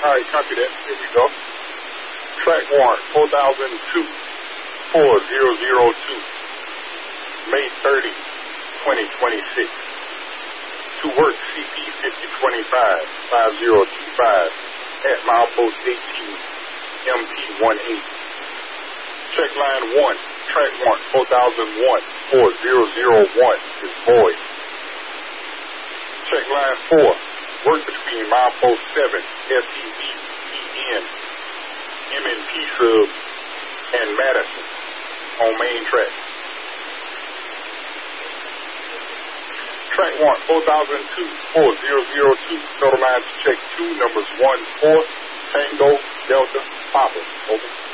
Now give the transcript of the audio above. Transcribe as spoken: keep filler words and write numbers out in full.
All right, copy that. Here we go. Track warrant four thousand two, four zero zero two, May thirtieth, twenty twenty-six. To work C P fifty twenty-five, five zero two five at milepost eighteen, M P eighteen. Check line one, track warrant four thousand one, four zero zero one is void. Check line four, work between milepost seven, S E V E N, M N P sub, and Madison on main track. Track warrant four thousand two, four zero zero two, total lines check two, numbers one, four, Tango, Delta, Papa. Over.